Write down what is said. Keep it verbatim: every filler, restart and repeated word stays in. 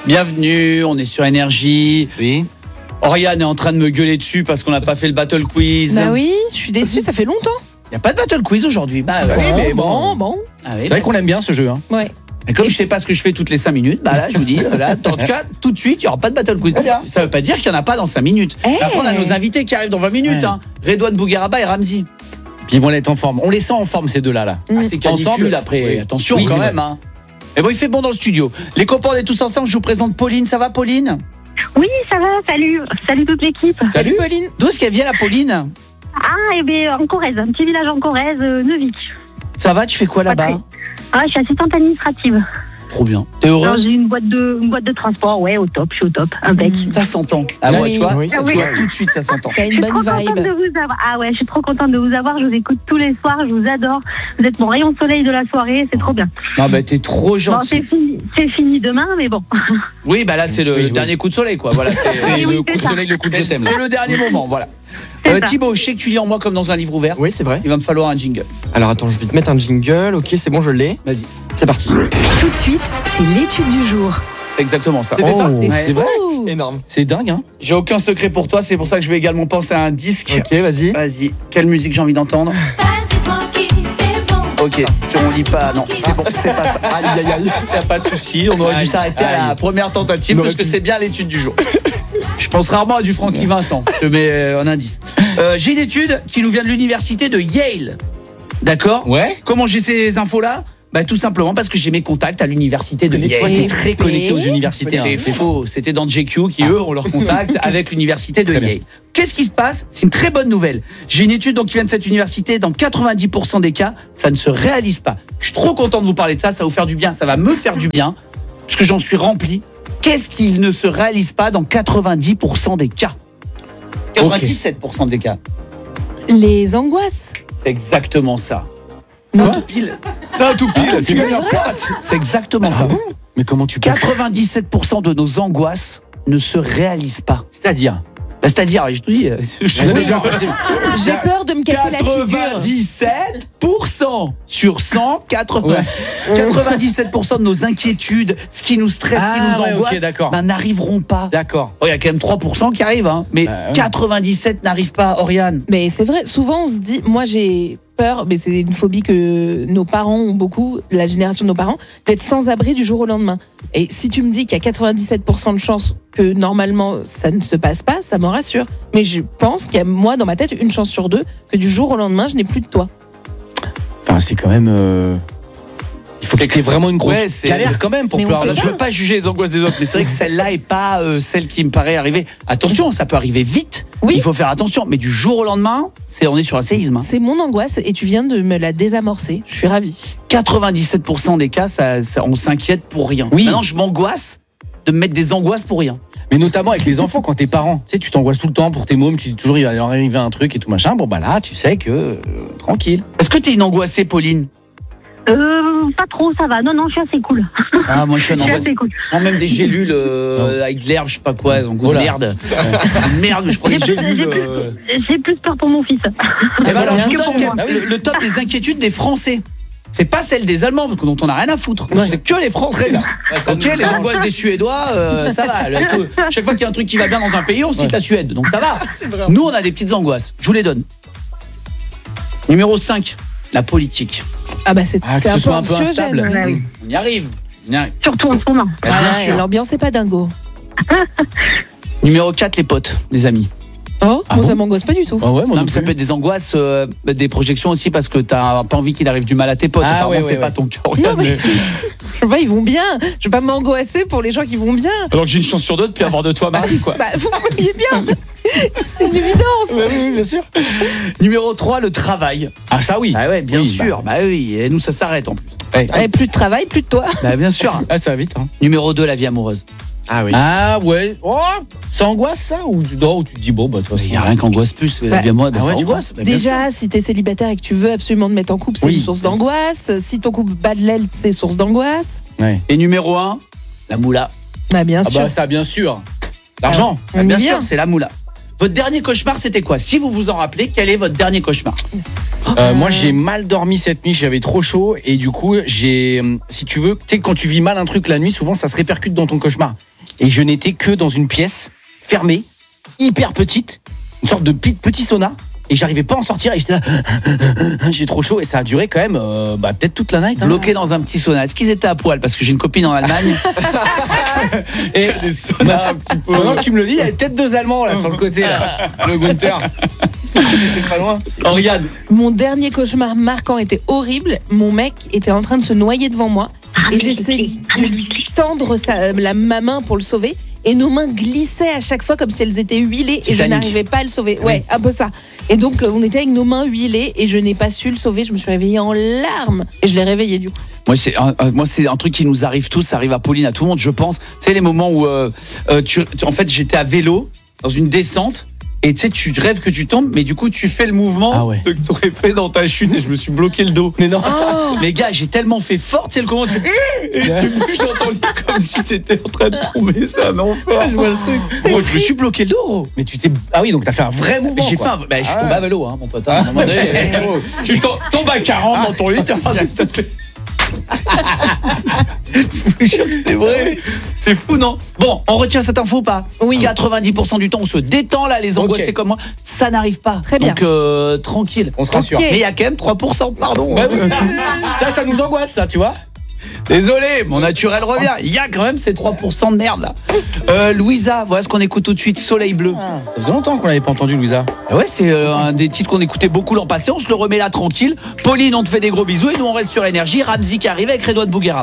Bienvenue, on est sur Énergie. Oui. Oriane est en train de me gueuler dessus parce qu'on n'a pas fait le battle quiz. Bah oui, je suis déçue, ça fait longtemps. Il n'y a pas de battle quiz aujourd'hui. Bah, Bon, oui, mais bon, bon. Ah oui, C'est vrai bah, qu'on aime bien ce jeu. Hein. Ouais. Et comme je sais pas ce que je fais toutes les cinq minutes, bah là je vous dis, là, en tout cas, tout de suite, il n'y aura pas de battle quiz. Ça veut pas dire qu'il n'y en a pas dans cinq minutes. Hey. Après, on a nos invités qui arrivent dans vingt minutes. Ouais. Hein. Redouane Bougueraba et Ramzi. Puis ils vont être en forme. On les sent en forme ces deux-là. Là. Ah, c'est canicule Ensemble. après. Oui. Attention Oui, quand c'est même. Hein. Et bon, il fait bon dans le studio. Les copains, on est tous ensemble. Je vous présente Pauline. Ça va, Pauline? Oui, ça va, salut. Salut toute l'équipe. Salut Pauline. D'où est-ce qu'elle vient, la Pauline? Ah, et bien en Corrèze, un petit village en Corrèze, euh, Neuvik. Ça va, tu fais quoi là-bas? très- Ah, je suis assistante administrative. Trop bien. T'es Dans heureuse? une boîte de, une boîte de transport, ouais, au top, je suis au top, impec. Ça s'entend. Ah Oui. ouais, tu vois, Oui, ça ça se se voit voit. tout de suite, ça s'entend. T'as Je une suis bonne trop contente vibe. de vous avoir. Ah ouais, je suis trop contente de vous avoir. Je vous écoute tous les soirs, je vous adore. Vous êtes mon rayon de soleil de la soirée, c'est trop bien. Non, bah t'es trop Bon, gentil. c'est fini, c'est fini demain, mais bon. Oui, bah là, c'est le Oui, oui. dernier coup de soleil, quoi. Voilà, c'est C'est Oui, le oui, coup c'est de ça. soleil, le coup de je t'aime. c'est le dernier moment, voilà. C'est Euh, ça. Thibaut, je sais que tu lis en moi comme dans un livre ouvert. Oui, c'est vrai. Il va me falloir un jingle. Alors attends, je vais te mettre un jingle. Ok, c'est bon, je l'ai. Vas-y. C'est parti. Tout de suite, c'est l'étude du jour. C'est exactement ça. C'était ça C'est Ouais. fou. Énorme. C'est dingue, hein. J'ai aucun secret pour toi, c'est pour ça que je vais également penser à un disque. Ok, vas-y. Vas-y, quelle musique j'ai envie d'entendre? Ok, tu on lit pas, non, c'est bon, c'est pas ça. Aïe, aïe, aïe. Y a pas de souci, on aurait dû s'arrêter à la première tentative On parce aurait que pu. c'est bien l'étude du jour. Je pense rarement à du Francky Vincent, je te mets euh, un indice. Euh, j'ai une étude qui nous vient de l'université de Yale. D'accord? Ouais. Comment j'ai ces infos-là? Bah tout simplement parce que j'ai mes contacts à l'université de Mais Yale. toi, t'es très connecté aux universités. C'est hein. faux, c'était dans J Q qui eux ont leur contact avec l'université de Très bien. Yale. Qu'est-ce qui se passe? C'est une très bonne nouvelle. J'ai une étude donc qui vient de cette université, dans quatre-vingt-dix pour cent des cas, ça ne se réalise pas. Je suis trop content de vous parler de ça, ça va vous faire du bien, ça va me faire du bien, parce que j'en suis rempli. Qu'est-ce qui ne se réalise pas dans quatre-vingt-dix pour cent des cas? quatre-vingt-dix-sept pour cent des cas. Les angoisses. C'est exactement ça. Non. C'est un tout pile. C'est un tout pile. Ah, Tu c'est gagnes un vrai pote. C'est exactement ça. Mais comment tu peux faire quatre-vingt-dix-sept pour cent de nos angoisses ne se réalisent pas. C'est-à-dire Bah, c'est-à-dire, je te dis, je suis Oui. J'ai peur de me casser la figure. quatre-vingt-dix-sept pour cent sur cent, quatre-vingts quatre-vingt-dix-sept pour cent de nos inquiétudes, ce qui nous stresse, ce qui Ah, nous ouais, angoisse, ok, d'accord. bah, n'arriveront pas. D'accord. Oh, il y a quand même trois pour cent qui arrivent, hein, mais Bah, ouais. quatre-vingt-dix-sept n'arrivent pas, Oriane. Mais c'est vrai, souvent on se dit, moi j'ai peur, mais c'est une phobie que nos parents ont beaucoup, la génération de nos parents, d'être sans abri du jour au lendemain. Et si tu me dis qu'il y a quatre-vingt-dix-sept pour cent de chances que normalement ça ne se passe pas, ça me rassure. Mais je pense qu'il y a, moi, dans ma tête, une chance sur deux que du jour au lendemain, je n'ai plus de toi. Enfin, c'est quand même. euh, Il faut que tu aies vraiment une grosse Ouais, c'est- galère quand même pour Mais on pouvoir. sait Alors, je veux pas juger les angoisses des autres, mais c'est vrai que celle-là est pas euh, celle qui me paraît arriver. Attention, ça peut arriver vite. Oui. Il faut faire attention, mais du jour au lendemain, c'est on est sur un séisme. hein. C'est mon angoisse et tu viens de me la désamorcer. Je suis ravie. quatre-vingt-dix-sept pour cent des cas, ça, ça- on s'inquiète pour rien. Oui. Maintenant, je m'angoisse de me mettre des angoisses pour rien. Mais notamment avec les enfants, quand t'es parent. Tu sais, tu t'angoisses tout le temps pour tes mômes, tu dis toujours il va leur arriver un truc et tout machin. Bon, bah là, tu sais que. euh, tranquille. Est-ce que t'es une angoissée, Pauline? Euh, pas trop, ça va. Non, non, je suis assez cool. Ah, moi, je suis une Je suis angoissée. assez cool. Je prends même des gélules euh, avec de l'herbe, je sais pas quoi, donc Oh là. merde. Merde, je prends des gélules. euh. J'ai plus peur pour mon fils. Eh ben alors, je vous Bien donne sûr. quand même le, le top des inquiétudes des Français. C'est pas celle des Allemands, parce que dont on n'a rien à foutre. Ouais. C'est que les Français, là. Ok, les angoisses des Suédois, euh, ça va. Le- tout- chaque fois qu'il y a un truc qui va bien dans un pays, on cite la Suède. Donc ça va. Nous, on a des petites angoisses. Je vous les donne. Numéro cinq, la politique. Ah bah c'est Ah, que c'est ce un peu soit un peu anxiogène. instable. ouais. Ouais, oui. On y arrive. On y arrive. Surtout en ce moment. Bah, Ah bien ouais, sûr. l'ambiance c'est pas dingo. Numéro quatre, les potes, les amis. Oh, Ah moi bon ça m'angoisse pas du tout. Ah ouais, moi Non, non mais ça plus. peut être des angoisses, euh, des projections aussi, parce que t'as pas envie qu'il arrive du mal à tes potes. Ah, Apparemment, ouais, c'est ouais, pas ouais. ton cas. Non mais je sais pas, ils vont bien. Je vais pas m'angoisser pour les gens qui vont bien. Alors que j'ai une chance sur deux de plus avoir de toi mardi, quoi. Bah vous voyez bien. C'est une évidence. Oui, oui, bien sûr. Numéro trois, le travail. Ah, ça oui. Ah ouais, bien Oui, sûr. Bah, oui, et nous, ça s'arrête en plus. Ouais. Ouais, plus de travail, plus de toi. Bah, bien sûr. Ah, ça va vite, hein. Numéro deux, la vie amoureuse. Ah oui. Ah ouais. Oh, ça angoisse ça ou tu dors ou tu te dis bon bah de toute façon. Il n'y a rien qu'angoisse plus. La Bah, vie amoureuse, bah, ah ouais, ça tu angoisse. Bah, bien sûr. Déjà, si t'es célibataire et que tu veux absolument te mettre en couple, c'est Oui. une source d'angoisse. Si ton couple bat de l'aile, c'est source d'angoisse. Ouais. Et numéro un, la moula. Bah bien Ah sûr. bah ça bien sûr. L'argent. On Bah, y bien vient. sûr, c'est la moula. votre dernier cauchemar, c'était quoi? Si vous vous en rappelez, quel est votre dernier cauchemar? Euh, moi, j'ai mal dormi cette nuit, j'avais trop chaud et du coup, j'ai, si tu veux, tu sais, quand tu vis mal un truc la nuit, souvent ça se répercute dans ton cauchemar. Et je n'étais que dans une pièce fermée, hyper petite, une sorte de petit, petit sauna. Et j'arrivais pas à en sortir et j'étais là, j'ai trop chaud et ça a duré quand même euh, bah, peut-être toute la night. Hein. Bloqué dans un petit sauna. Est-ce qu'ils étaient à poil? Parce que j'ai une copine en Allemagne. Et des saunas un petit peu. Maintenant que tu me le dis, il y avait peut-être deux Allemands là sur le côté, là. Le Gunther. C'était pas loin. Oh, regarde. Mon dernier cauchemar marquant était horrible. Mon mec était en train de se noyer devant moi et j'essayais de lui tendre sa, la, ma main pour le sauver. Et nos mains glissaient à chaque fois comme si elles étaient huilées et je Titanic. n'arrivais pas à le sauver. Ouais, un peu ça. Et donc, euh, on était avec nos mains huilées et je n'ai pas su le sauver. Je me suis réveillée en larmes et je l'ai réveillé du coup. Moi, c'est un, un- moi, c'est un truc qui nous arrive tous. Ça arrive à Pauline, à tout le monde, je pense. Tu sais, les moments où, euh, euh, tu, tu- en fait, j'étais à vélo dans une descente. Et tu sais, tu rêves que tu tombes, mais du coup, tu fais le mouvement Ah ouais. que tu aurais fait dans ta chute et je me suis bloqué le dos. Mais non. Oh Les gars, j'ai tellement fait fort, tu sais, le comment tu fais et tu bouges dans ton lit comme si t'étais en train de tomber, c'est un enfer. Je vois le truc. Moi, je me suis bloqué le dos, gros. Mais tu t'es. Ah oui, donc t'as fait un vrai mouvement. Mais j'ai fait quoi. un... bah, je Ah tombe ouais. à vélo, hein, mon pote. hein, à un moment donné. Oh, tu tom- tombes à quarante dans ton lit, t'as ça te fait... Je vous jure que c'est vrai. C'est fou, non? Bon, on retient cette info ou pas? Oui. quatre-vingt-dix pour cent du temps, on se détend là, les angoissés Ok. comme moi. Ça n'arrive pas. Très bien. Donc, euh, tranquille. On se rassure. Ok. Mais il y a quand même trois pour cent, pardon. Ouais, oui. Ça, ça nous angoisse, ça, tu vois. Désolé, mon naturel revient. Il y a quand même ces trois pour cent de merde là. Euh, Louisa, voilà ce qu'on écoute tout de suite, Soleil Bleu. Ça faisait longtemps qu'on l'avait pas entendu, Louisa. Ah ouais, c'est euh, un des titres qu'on écoutait beaucoup l'an passé. On se le remet là tranquille. Pauline, on te fait des gros bisous et nous on reste sur énergie. Ramzi qui arrive avec Redouane Bouguera.